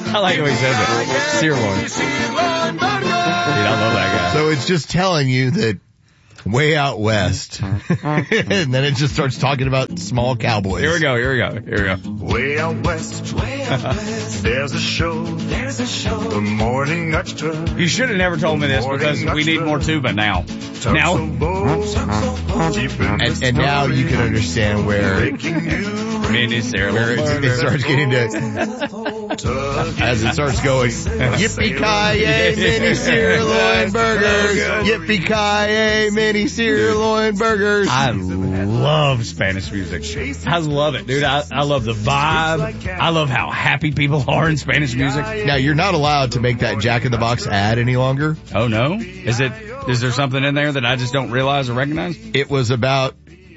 I like the way he says it. Sirloin. Dude, I love that guy. So it's just telling you that way out west. And then it just starts talking about small cowboys. Here we go. Way out west, there's a show, the morning extra. You should have never told me this because we need more tuba now. And now you can understand where it starts getting to, as it starts going, yippee-ki-yay, mini sirloin burgers, yippee-ki-yay, mini sirloin burgers. I love Spanish music. I love it, dude. I love the vibe. I love how happy people are in Spanish music. Now, you're not allowed to make that Jack in the Box ad any longer. Oh, no? Is there something in there that I just don't realize or recognize? It was about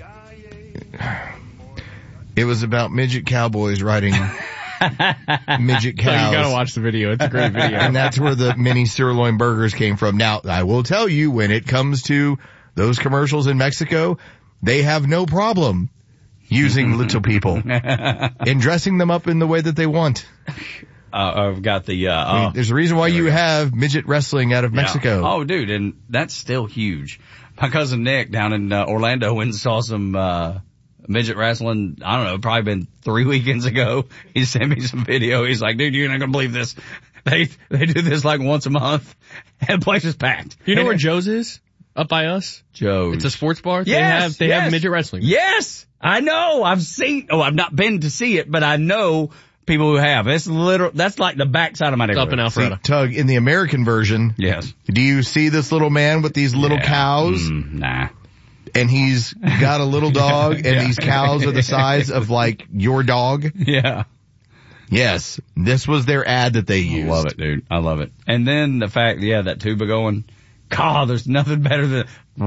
midget cowboys riding midget cows. So you gotta watch the video. It's a great video. And that's where the mini sirloin burgers came from. Now, I will tell you, when it comes to those commercials in Mexico, they have no problem using little people and dressing them up in the way that they want. I've got the, I mean, there's a reason why you have midget wrestling out of Mexico. Oh, dude, and that's still huge. My cousin Nick down in Orlando went and saw some midget wrestling. I don't know, probably been 3 weekends ago. He sent me some video. He's like, dude, you're not gonna believe this. They do this like once a month, and the place is packed. You know where Joe's is? Up by us? Joe's. It's a sports bar. Yes, they have midget wrestling. Yes, I know. I've not been to see it, but I know people who have. That's like the backside of my neighborhood. Up in Alpharetta. See, Tug, in the American version, yes. Do you see this little man with these little cows? Nah. And he's got a little dog, and these cows are the size of like your dog? Yeah. Yes. This was their ad that they used. I love it, dude. I love it. And then the fact, that tuba going. God, there's nothing better than.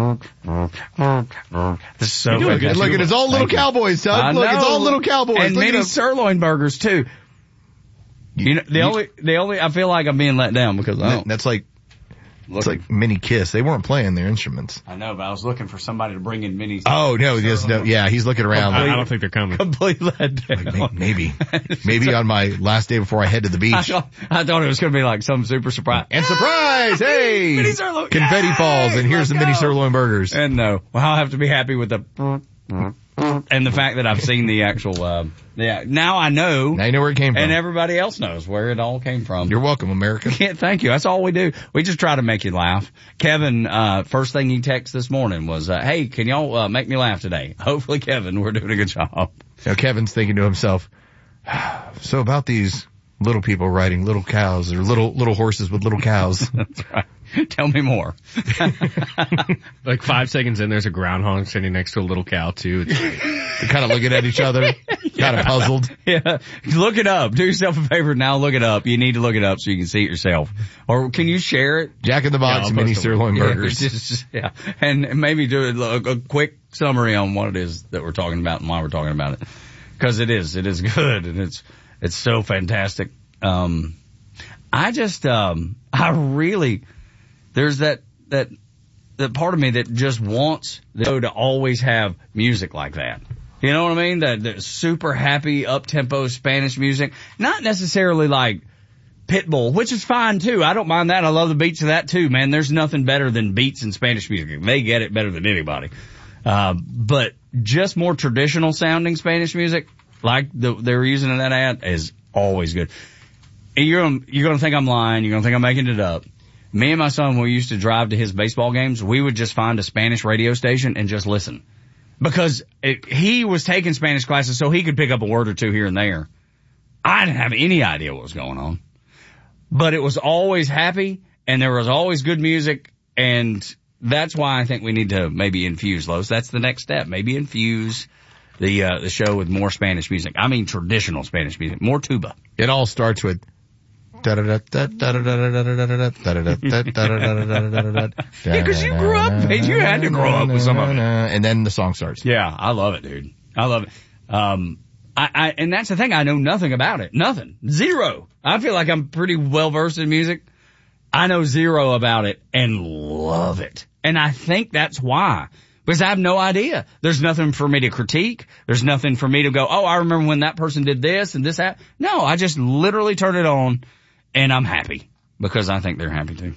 This is so good. Look, it's all little cowboys, Tug. Look, it's all little cowboys. And look mini sirloin burgers too. You know, the only I feel like I'm being let down because that's like. It's like Mini Kiss. They weren't playing their instruments. I know, but I was looking for somebody to bring in minis. Oh, no, yeah, he's looking around. I don't think they're coming. Completely let down. Like, maybe on my last day before I head to the beach. I thought it was going to be like some super surprise. And surprise! Hey! Mini sirloin. Confetti falls, and here's the mini sirloin burgers. And no. Well, I'll have to be happy with the... And the fact that I've seen the actual, now I know. Now you know where it came from. And everybody else knows where it all came from. You're welcome, America. Thank you. That's all we do. We just try to make you laugh. Kevin, first thing he texted this morning was, hey, can y'all, make me laugh today? Hopefully, Kevin, we're doing a good job. Now Kevin's thinking to himself, so about these little people riding little cows, or little horses with little cows. That's right. Tell me more. Like 5 seconds in, there's a groundhog sitting next to a little cow too. They're kind of looking at each other, kind of puzzled. Yeah. Look it up. Do yourself a favor now. Look it up. You need to look it up so you can see it yourself. Or can you share it? Jack in the Box mini sirloin burgers. Yeah. And maybe do a quick summary on what it is that we're talking about and why we're talking about it. Cause it is good and it's so fantastic. There's that part of me that just wants the show to always have music like that. You know what I mean? That super happy, up-tempo Spanish music. Not necessarily like Pitbull, which is fine too. I don't mind that. I love the beats of that too, man. There's nothing better than beats in Spanish music. They get it better than anybody. But just more traditional sounding Spanish music, like they're using in that ad, is always good. And you're gonna think I'm lying. You're gonna think I'm making it up. Me and my son, when we used to drive to his baseball games, we would just find a Spanish radio station and just listen. Because he was taking Spanish classes so he could pick up a word or two here and there. I didn't have any idea what was going on. But it was always happy, and there was always good music, and that's why I think we need to maybe infuse those. That's the next step. Maybe infuse the show with more Spanish music. I mean traditional Spanish music. More tuba. It all starts with because you grew up, you had to grow up with some of it. And then the song starts. Yeah, I love it, dude. I love it. And that's the thing, I know nothing about it. Nothing. Zero. I feel like I'm pretty well versed in music. I know zero about it and love it. And I think that's why Because I have no idea. There's nothing for me to critique. There's nothing for me to go, oh, I remember when that person did this and this happened. No, I just literally turn it on and I'm happy because I think they're happy too.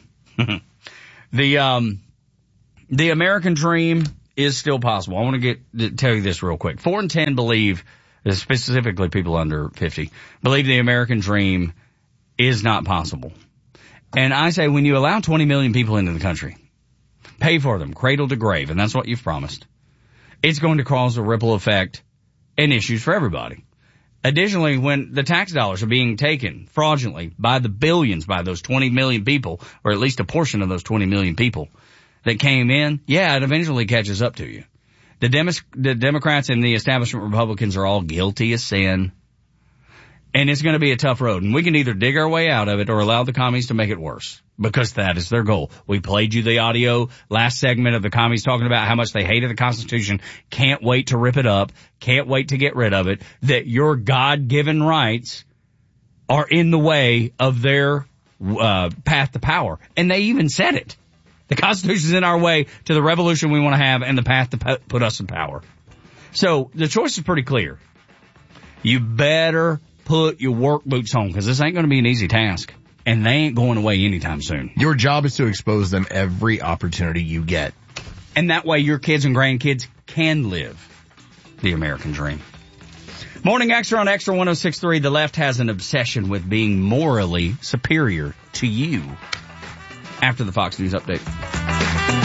The American dream is still possible. I want to tell you this real quick. 4 in 10 believe, specifically people under 50, believe the American dream is not possible. And I say when you allow 20 million people into the country, pay for them, cradle to grave, and that's what you've promised, it's going to cause a ripple effect and issues for everybody. Additionally, when the tax dollars are being taken fraudulently by the billions, by those 20 million people, or at least a portion of those 20 million people that came in, yeah, it eventually catches up to you. The Democrats and the establishment Republicans are all guilty of sin. And it's going to be a tough road. And we can either dig our way out of it or allow the commies to make it worse. Because that is their goal. We played you the audio last segment of the commies talking about how much they hated the Constitution. Can't wait to rip it up. Can't wait to get rid of it. That your God-given rights are in the way of their path to power. And they even said it. The Constitution's in our way to the revolution we want to have and the path to put us in power. So the choice is pretty clear. You better put your work boots on because this ain't going to be an easy task. And they ain't going away anytime soon. Your job is to expose them every opportunity you get. And that way your kids and grandkids can live the American dream. Morning Extra on Extra 106.3. The left has an obsession with being morally superior to you. After the Fox News Update.